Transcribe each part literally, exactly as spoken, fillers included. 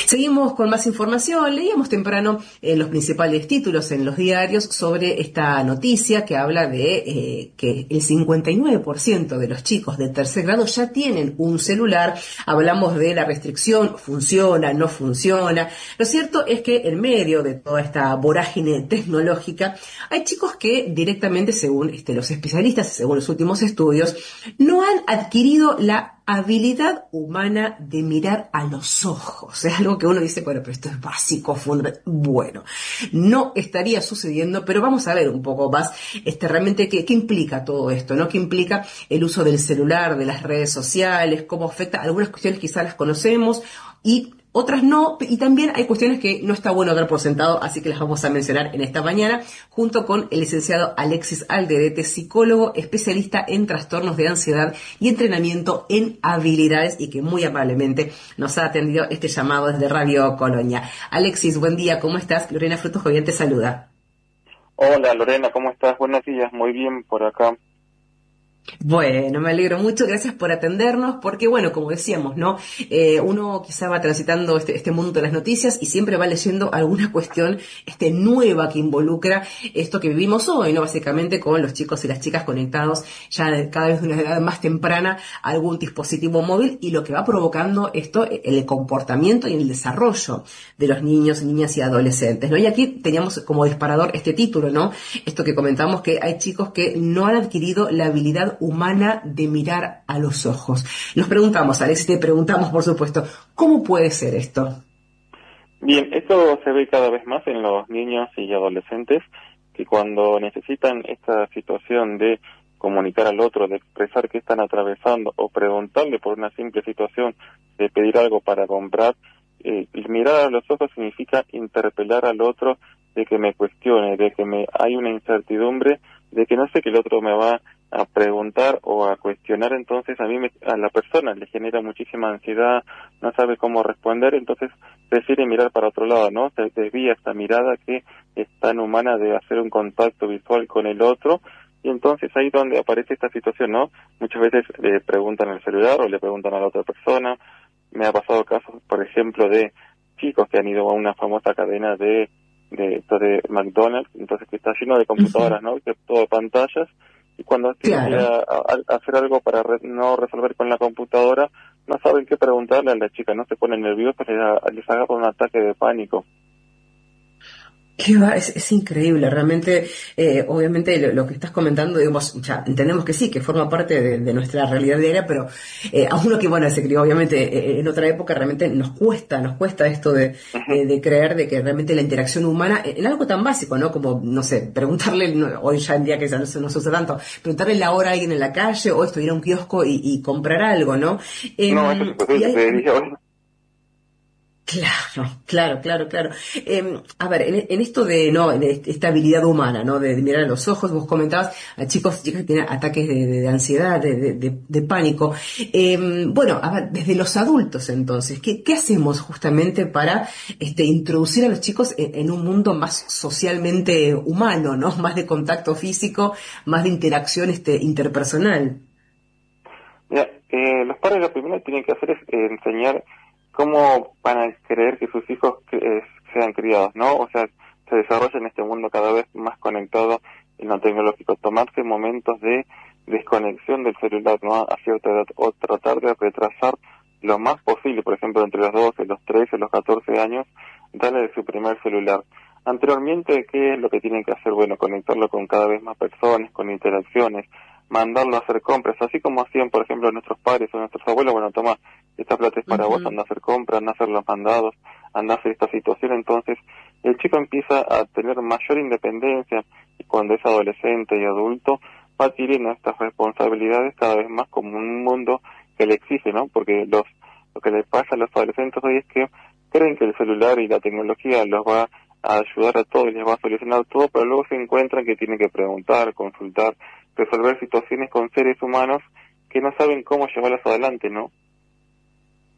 Seguimos con más información. Leíamos temprano eh, los principales títulos en los diarios sobre esta noticia que habla de eh, que el cincuenta y nueve por ciento de los chicos de tercer grado ya tienen un celular. Hablamos de la restricción, funciona, no funciona. Lo cierto es que en medio de toda esta vorágine tecnológica hay chicos que directamente, según este, los especialistas, según los últimos estudios, no han adquirido la habilidad humana de mirar a los ojos. Es algo que uno dice, bueno, pero esto es básico, fundamental. Bueno, no estaría sucediendo, pero vamos a ver un poco más este, realmente qué, qué implica todo esto, ¿no? ¿Qué implica el uso del celular, de las redes sociales? ¿Cómo afecta? Algunas cuestiones quizás las conocemos y otras no, y también hay cuestiones que no está bueno dar por sentado, así que las vamos a mencionar en esta mañana, junto con el licenciado Alexis Alderete, psicólogo especialista en trastornos de ansiedad y entrenamiento en habilidades, y que muy amablemente nos ha atendido este llamado desde Radio Colonia. Alexis, buen día, ¿cómo estás? Lorena Frutos Jovian te saluda. Hola Lorena, ¿cómo estás? Buenos días, muy bien por acá. Bueno, me alegro mucho, gracias por atendernos, porque bueno, como decíamos, ¿no? Eh, uno quizá va transitando este, este mundo de las noticias y siempre va leyendo alguna cuestión este, nueva que involucra esto que vivimos hoy, ¿no? Básicamente con los chicos y las chicas conectados ya de, cada vez de una edad más temprana a algún dispositivo móvil, y lo que va provocando esto, el comportamiento y el desarrollo de los niños, niñas y adolescentes, ¿no? Y aquí teníamos como disparador este título, ¿no? Esto que comentamos, que hay chicos que no han adquirido la habilidad humana de mirar a los ojos. Nos preguntamos, Alex, te preguntamos, por supuesto, ¿cómo puede ser esto? Bien, esto se ve cada vez más en los niños y adolescentes, que cuando necesitan esta situación de comunicar al otro, de expresar qué están atravesando o preguntarle por una simple situación, de pedir algo para comprar, eh, mirar a los ojos significa interpelar al otro, de que me cuestione, de que me hay una incertidumbre, de que no sé que el otro me va a preguntar o a cuestionar. Entonces a mí me, a la persona le genera muchísima ansiedad, no sabe cómo responder, entonces prefiere mirar para otro lado, ¿no? Se desvía esta mirada que es tan humana de hacer un contacto visual con el otro, y entonces ahí donde aparece esta situación, ¿no? Muchas veces le preguntan al celular o le preguntan a la otra persona. Me ha pasado casos, por ejemplo, de chicos que han ido a una famosa cadena de de, de McDonald's, entonces que está lleno de computadoras, ¿no? Que todo de pantallas, y cuando tienen que ir a, a, a hacer algo para re, no resolver con la computadora, no saben qué preguntarle a la chica, no se ponen nerviosos, les, les agarra un ataque de pánico. ¿Qué va? Es, es increíble, realmente, eh, obviamente lo, lo que estás comentando, digamos, ya entendemos que sí, que forma parte de, de nuestra realidad diaria, pero eh, a uno que, bueno, se crió obviamente eh, en otra época, realmente nos cuesta, nos cuesta esto de, de, de creer de que realmente la interacción humana, en algo tan básico, ¿no? Como, no sé, preguntarle, no, hoy ya en día que ya no se, no se usa tanto, preguntarle la hora a alguien en la calle, o esto, ir a un kiosco y, y comprar algo, ¿no? Eh, no, eso es lo que te dije hoy. Claro, claro, claro, claro. Eh, a ver, en, en esto de no, en esta habilidad humana, ¿no? De, de mirar a los ojos, vos comentabas a chicos y chicas que tienen ataques de, de, de ansiedad, de, de, de, de pánico. Eh, bueno, a ver, desde los adultos entonces, ¿qué, qué hacemos justamente para este, introducir a los chicos en, en un mundo más socialmente humano, ¿no? Más de contacto físico, más de interacción este, interpersonal? Mira, eh, los padres lo primero que tienen que hacer es eh, enseñar cómo van a querer que sus hijos eh, sean criados, ¿no? O sea, se desarrollen en este mundo cada vez más conectado en lo tecnológico, tomarse momentos de desconexión del celular, ¿no? A cierta edad, o tratar de retrasar lo más posible, por ejemplo, entre los doce, los trece, los catorce años, darle su primer celular. Anteriormente, ¿qué es lo que tienen que hacer? Bueno, conectarlo con cada vez más personas, con interacciones, mandarlo a hacer compras, así como hacían, por ejemplo, nuestros padres o nuestros abuelos. Bueno, toma, esta plata es para uh-huh. vos, anda a hacer compras, anda a hacer los mandados, anda a hacer esta situación. Entonces, el chico empieza a tener mayor independencia, y cuando es adolescente y adulto, va adquiriendo estas responsabilidades cada vez más como un mundo que le exige, ¿no? Porque los lo que le pasa a los adolescentes hoy es que creen que el celular y la tecnología los va a ayudar a todo y les va a solucionar todo, pero luego se encuentran que tienen que preguntar, consultar, resolver situaciones con seres humanos que no saben cómo llevarlas adelante, ¿no?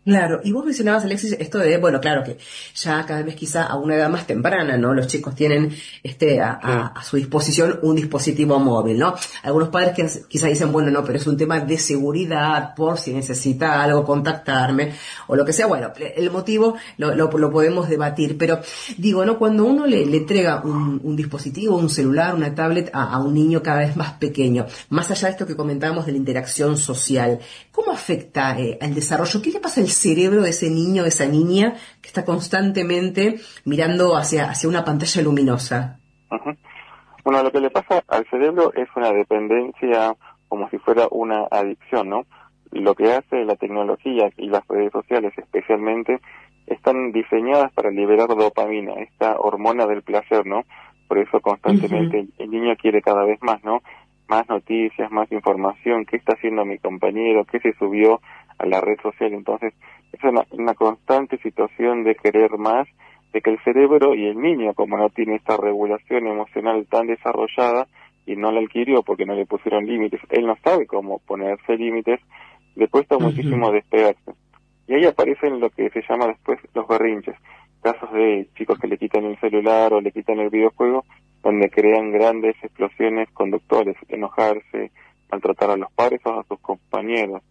Claro, y vos mencionabas, Alexis, esto de, bueno, claro que ya cada vez quizá a una edad más temprana, ¿no? Los chicos tienen este a, Sí. a, a su disposición un dispositivo móvil, ¿no? Algunos padres que quizá dicen, bueno, no, pero es un tema de seguridad, por si necesita algo contactarme, o lo que sea, bueno, el motivo lo, lo, lo podemos debatir, pero digo, ¿no? Cuando uno le, le entrega un, un dispositivo, un celular, una tablet a, a un niño cada vez más pequeño, más allá de esto que comentábamos de la interacción social, ¿cómo afecta eh, al desarrollo? ¿Qué le pasa al cerebro de ese niño, de esa niña que está constantemente mirando hacia, hacia una pantalla luminosa? Ujú. Bueno, lo que le pasa al cerebro es una dependencia como si fuera una adicción, ¿no? Lo que hace la tecnología y las redes sociales especialmente están diseñadas para liberar dopamina, esta hormona del placer, ¿no? Por eso Ujú, constantemente el niño quiere cada vez más, ¿no? Más noticias, más información, qué está haciendo mi compañero, qué se subió a la red social. Entonces, es una, una constante situación de querer más, de que el cerebro y el niño, como no tiene esta regulación emocional tan desarrollada y no la adquirió porque no le pusieron límites, él no sabe cómo ponerse límites, le cuesta ujú. muchísimo despegarse. Y ahí aparecen lo que se llama después los berrinches, casos de chicos que le quitan el celular o le quitan el videojuego, donde crean grandes explosiones conductores, enojarse, maltratar a los padres o a sus compañeros.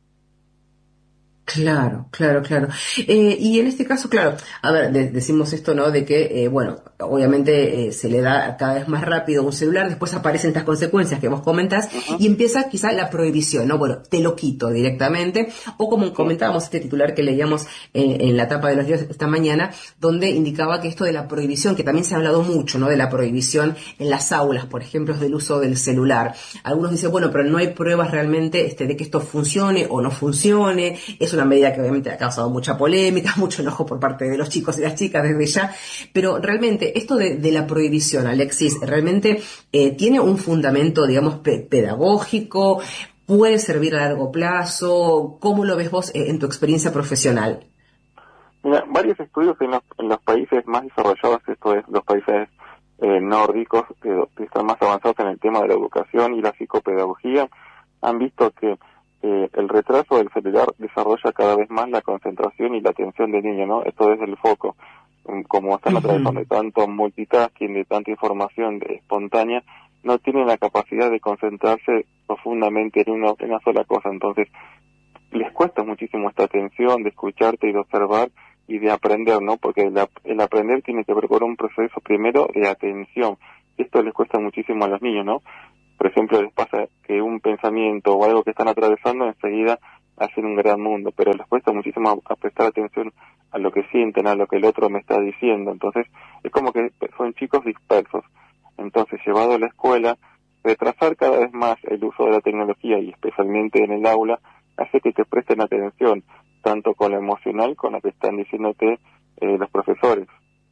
Claro, claro, claro. Eh, y en este caso, claro, a ver, de- decimos esto, ¿no? De que, eh, bueno, obviamente eh, se le da cada vez más rápido un celular, después aparecen estas consecuencias que vos comentás Ujú, y empieza quizá la prohibición, ¿no? Bueno, te lo quito directamente, o como sí, comentábamos este titular que leíamos eh, en la tapa de los diarios esta mañana, donde indicaba que esto de la prohibición, que también se ha hablado mucho, ¿no? De la prohibición en las aulas, por ejemplo, del uso del celular. Algunos dicen, bueno, pero no hay pruebas realmente este, de que esto funcione o no funcione. Es una medida que obviamente ha causado mucha polémica, mucho enojo por parte de los chicos y las chicas desde ya. Pero realmente esto de, de la prohibición, Alexis, realmente eh, tiene un fundamento, digamos, pe- pedagógico, puede servir a largo plazo. ¿Cómo lo ves vos eh, en tu experiencia profesional? mira, varios estudios en los, en los países más desarrollados, esto es, los países eh, nórdicos, que, que están más avanzados en el tema de la educación y la psicopedagogía, han visto que eh, el retraso del celular desarrolla cada vez más la concentración y la atención del niño, ¿no? Esto desde el foco. Mm, Como están atravesando Ujú. de tanto multitasking, de tanta información de espontánea, no tienen la capacidad de concentrarse profundamente en una, en una sola cosa. Entonces, les cuesta muchísimo esta atención de escucharte y de observar y de aprender, ¿no? Porque el, ap- el aprender tiene que ver con un proceso primero de atención. Esto les cuesta muchísimo a los niños, ¿no? Por ejemplo, les pasa que un pensamiento o algo que están atravesando enseguida hacen un gran mundo, pero les cuesta muchísimo a, a prestar atención a lo que sienten, a lo que el otro me está diciendo. Entonces, es como que son chicos dispersos. Entonces, llevado a la escuela, retrasar cada vez más el uso de la tecnología y especialmente en el aula, hace que te presten atención, tanto con lo emocional, con lo que están diciéndote eh, los profesores.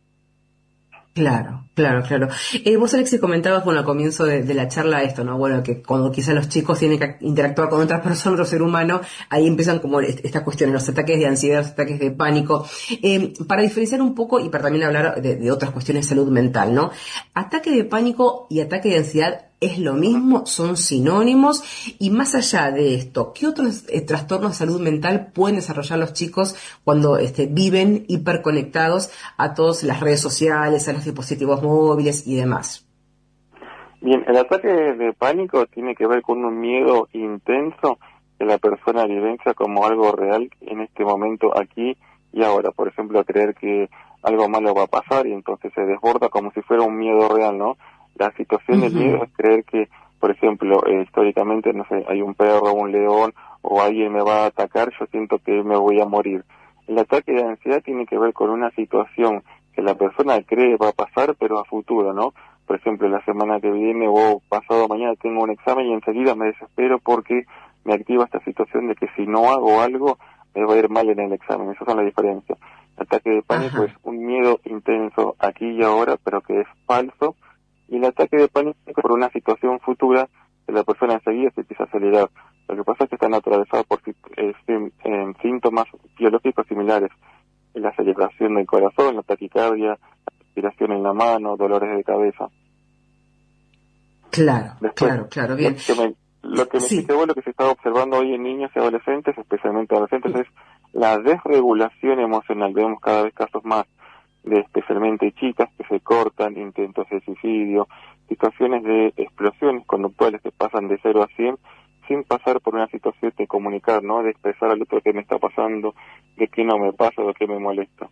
Claro, claro, claro. Eh, vos, Alexis, comentabas, bueno, al comienzo de, de la charla esto, ¿no? Bueno, que cuando quizás los chicos tienen que interactuar con otras personas, otro ser humano, ahí empiezan como est- estas cuestiones, los ataques de ansiedad, los ataques de pánico. Eh, para diferenciar un poco y para también hablar de, de otras cuestiones de salud mental, ¿no? Ataque de pánico y ataque de ansiedad es lo Ujú. mismo, son sinónimos y más allá de esto, ¿qué otros eh, trastornos de salud mental pueden desarrollar los chicos cuando este, viven hiperconectados a todas las redes sociales, a los dispositivos móviles y demás? Bien, el ataque de pánico tiene que ver con un miedo intenso que la persona vivencia como algo real en este momento, aquí y ahora. Por ejemplo, creer que algo malo va a pasar y entonces se desborda como si fuera un miedo real, ¿no? La situación del miedo Ujú. es creer que, por ejemplo, eh, históricamente, no sé, hay un perro, un león o alguien me va a atacar, yo siento que me voy a morir. El ataque de ansiedad tiene que ver con una situación que la persona cree va a pasar, pero a futuro, ¿no? Por ejemplo, la semana que viene o pasado mañana tengo un examen y enseguida me desespero porque me activa esta situación de que si no hago algo me va a ir mal en el examen. Esas son las diferencias. El ataque de pánico es Ajá, un miedo intenso aquí y ahora, pero que es falso. Y el ataque de pánico es por una situación futura que la persona enseguida se empieza a acelerar. Lo que pasa es que están atravesados por sí- eh, sim- eh, síntomas biológicos similares. La aceleración del corazón, la taquicardia, la respiración en la mano, dolores de cabeza. claro, Después, claro, claro, lo bien. que me, lo que me Sí. dijiste vos, lo que se está observando hoy en niños y adolescentes, especialmente adolescentes, es la desregulación emocional. Vemos cada vez casos más de especialmente chicas que se cortan, intentos de suicidio, situaciones de explosiones conductuales que pasan de cero a cien sin pasar por una situación de comunicar, ¿no? De expresar al otro qué me está pasando, de qué no me pasa, de qué me molesta.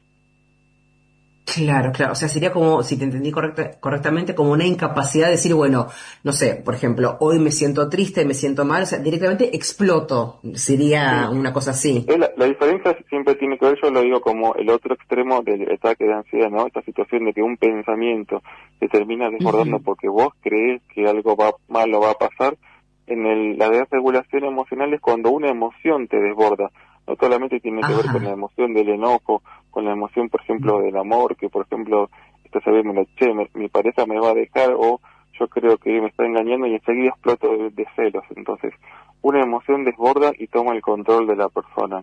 Claro, claro. O sea, sería como, si te entendí correcta, correctamente, como una incapacidad de decir, bueno, no sé, por ejemplo, hoy me siento triste, me siento mal, o sea, directamente exploto. Sería Sí. una cosa así. La, la diferencia siempre tiene que ver, yo lo digo como el otro extremo del ataque de ansiedad, ¿no? Esta situación de que un pensamiento se termina desbordando Ujú. porque vos crees que algo va malo va a pasar. En el, la desregulación emocional es cuando una emoción te desborda. No solamente tiene que ver con la Ajá. emoción del enojo, con la emoción, por ejemplo, del amor, que por ejemplo, esta vez me lo che, me- mi pareja me va a dejar, o yo creo que me está engañando y enseguida exploto de, de celos. Entonces, una emoción desborda y toma el control de la persona.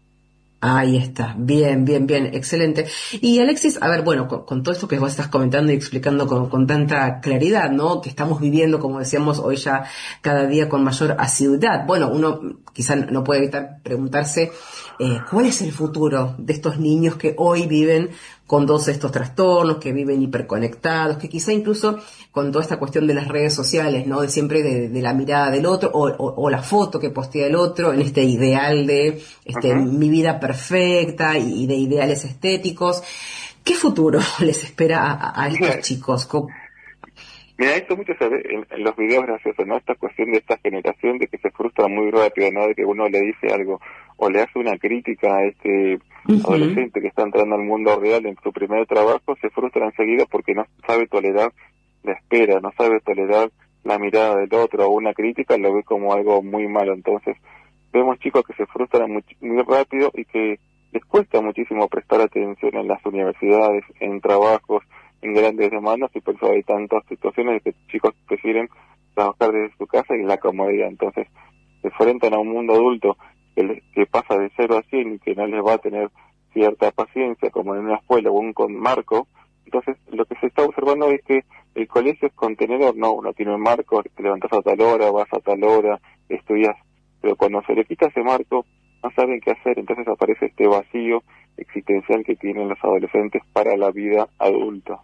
Ahí está, bien, bien, bien, excelente. Y Alexis, a ver, bueno, con, con todo esto que vos estás comentando y explicando con, con tanta claridad, ¿no? Que estamos viviendo, como decíamos, hoy ya cada día con mayor asiduidad. Bueno, uno quizá no puede evitar preguntarse, eh, ¿cuál es el futuro de estos niños que hoy viven con todos estos trastornos, que viven hiperconectados, que quizá incluso con toda esta cuestión de las redes sociales, ¿no? De siempre de, de la mirada del otro o, o, o la foto que postea el otro en este ideal de este, Ujú. mi vida perfecta y de ideales estéticos. ¿Qué futuro les espera a, a- a estos Mira, chicos? ¿Cómo? mira, esto mucho se ve en, en los videos graciosos, ¿no? Esta cuestión de esta generación de que se frustra muy rápido, ¿no? De que uno le dice algo o le hace una crítica a este Ujú. adolescente que está entrando al mundo real en su primer trabajo, se frustra enseguida porque no sabe tolerar la espera, no sabe tolerar la mirada del otro o una crítica, lo ve como algo muy malo. Entonces, vemos chicos que se frustran muy, muy rápido y que les cuesta muchísimo prestar atención en las universidades, en trabajos, en grandes demandas, y por eso hay tantas situaciones de que chicos prefieren trabajar desde su casa y la comodidad. Entonces se enfrentan a un mundo adulto que, le- que pasa de cero a cien y que no les va a tener cierta paciencia como en una escuela o un con marco. Entonces lo que se está observando es que el colegio es contenedor, no, uno tiene un marco, te levantas a tal hora, vas a tal hora, estudias, pero cuando se le quita ese marco no saben qué hacer, entonces aparece este vacío existencial que tienen los adolescentes para la vida adulta.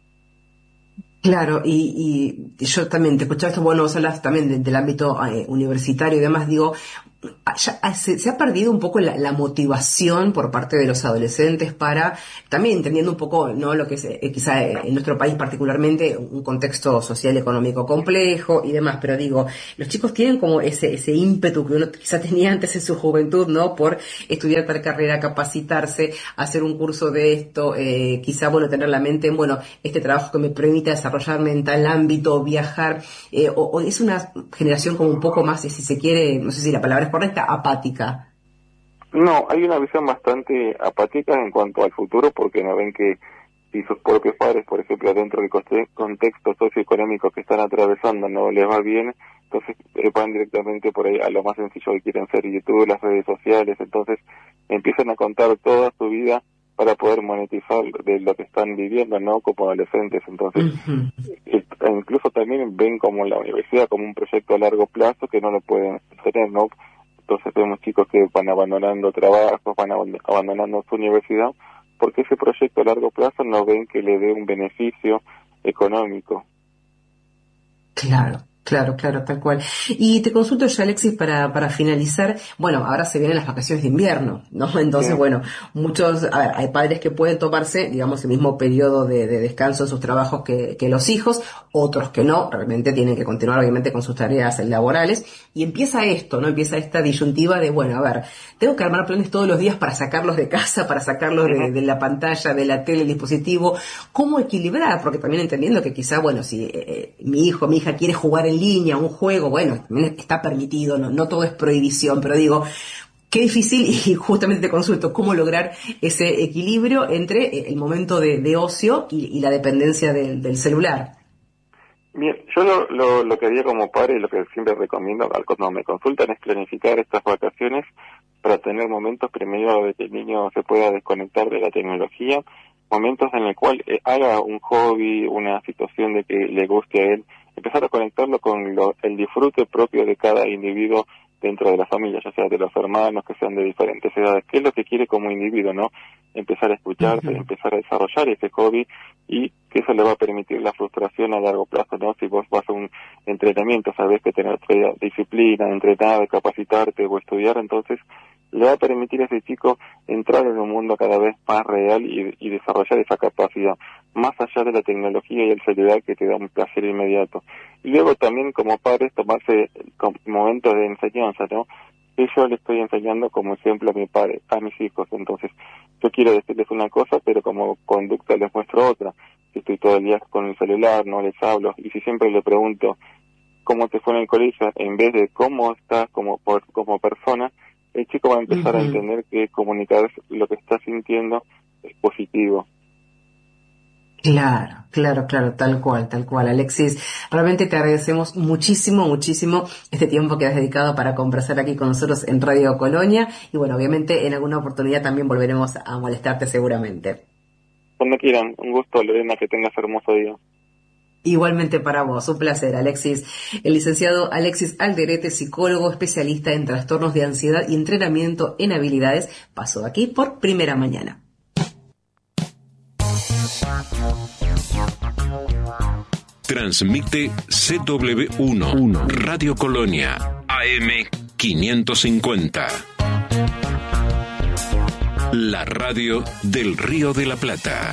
Claro, y, y yo también te escuchaba esto, bueno, vos hablas también de- del ámbito eh, universitario y demás, digo, ah, ya, ah, se, se ha perdido un poco la, la motivación por parte de los adolescentes para, también entendiendo un poco, ¿no? Lo que es eh, quizá eh, en nuestro país particularmente, un contexto social económico complejo y demás, pero digo, los chicos tienen como ese, ese ímpetu que uno quizá tenía antes en su juventud, ¿no? Por estudiar tal carrera, capacitarse, hacer un curso de esto, eh, quizá, bueno, tener la mente en, bueno, este trabajo que me permite desarrollarme en tal ámbito, viajar, eh, o, o es una generación como un poco más, eh, si se quiere, no sé si la palabra es correcta, apática. No, hay una visión bastante apática en cuanto al futuro porque no ven que si sus propios padres, por ejemplo, dentro del conte- contexto socioeconómico que están atravesando no les va bien, entonces eh, van directamente por ahí a lo más sencillo que quieren ser YouTube, las redes sociales, entonces empiezan a contar toda su vida para poder monetizar de lo que están viviendo, ¿no? Como adolescentes, entonces Ujú. eh, incluso también ven como la universidad como un proyecto a largo plazo que no lo pueden tener, ¿no? Entonces vemos chicos que van abandonando trabajos, van aband- abandonando su universidad, porque ese proyecto a largo plazo no ven que le dé un beneficio económico. Claro, claro, claro, tal cual. Y te consulto ya, Alexis, para, para finalizar. Bueno, ahora se vienen las vacaciones de invierno, ¿no? Sí, Entonces, bueno, muchos, a ver, hay padres que pueden tomarse, digamos, el mismo periodo de, de descanso en sus trabajos que, que los hijos, otros que no, realmente tienen que continuar, obviamente, con sus tareas laborales. Y empieza esto, ¿no? Empieza esta disyuntiva de, bueno, a ver, tengo que armar planes todos los días para sacarlos de casa, para sacarlos ujú. de, de la pantalla, de la tele, el dispositivo. ¿Cómo equilibrar? Porque también entendiendo que quizá, bueno, si eh, mi hijo, mi hija quiere jugar en línea, un juego, bueno, también está permitido, no, no todo es prohibición, pero digo, qué difícil y justamente te consulto cómo lograr ese equilibrio entre eh, el momento de, de ocio y, y la dependencia del, del celular. Bien, yo lo, lo, lo que haría como padre y lo que siempre recomiendo al- cuando me consultan es planificar estas vacaciones para tener momentos primero de que el niño se pueda desconectar de la tecnología, momentos en el cual eh, haga un hobby, una situación de que le guste a él empezar a conectarlo con lo, el disfrute propio de cada individuo dentro de la familia, ya sea de los hermanos que sean de diferentes edades, qué es lo que quiere como individuo, ¿no? Empezar a escucharse, uh-huh. empezar a desarrollar ese hobby, y que eso le va a permitir la frustración a largo plazo, ¿no? Si vos vas a un entrenamiento, sabés que tener disciplina, entrenar, capacitarte o estudiar, entonces le va a permitir a ese chico entrar en un mundo cada vez más real y, y desarrollar esa capacidad, más allá de la tecnología y el celular que te da un placer inmediato. Y luego también como padres tomarse momentos de enseñanza, ¿no? Que yo le estoy enseñando como ejemplo a mi padre, a mis hijos, entonces yo quiero decirles una cosa, pero como conducta les muestro otra. Si estoy todo el día con el celular, no les hablo, y si siempre le pregunto cómo te fue en el colegio, en vez de cómo estás como por, como persona, el chico va a empezar uh-huh. a entender que comunicar lo que está sintiendo es positivo. Claro, claro, claro, tal cual, tal cual. Alexis, realmente te agradecemos muchísimo, muchísimo este tiempo que has dedicado para conversar aquí con nosotros en Radio Colonia, y bueno, obviamente en alguna oportunidad también volveremos a molestarte seguramente. Cuando quieran, un gusto, Lorena, que tengas hermoso día. Igualmente para vos, un placer, Alexis. El licenciado Alexis Alderete, psicólogo especialista en trastornos de ansiedad y entrenamiento en habilidades, pasó aquí por Primera Mañana. Transmite C W uno, Radio Colonia, A M quinientos cincuenta. La radio del Río de la Plata.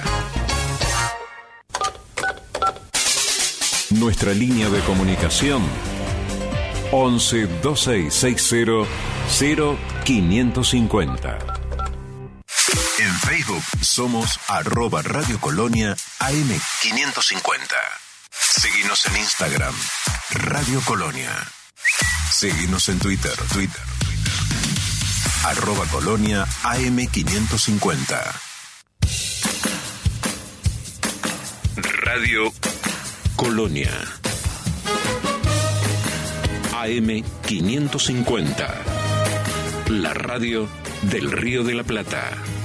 Nuestra línea de comunicación once veintiséis sesenta cero quinientos cincuenta. En Facebook somos arroba Radio Colonia A M quinientos cincuenta. Seguinos en Instagram, Radio Colonia. Seguinos en Twitter, Twitter, Twitter. Arroba Colonia A M quinientos cincuenta. Radio Colonia A M quinientos cincuenta. La radio del Río de la Plata.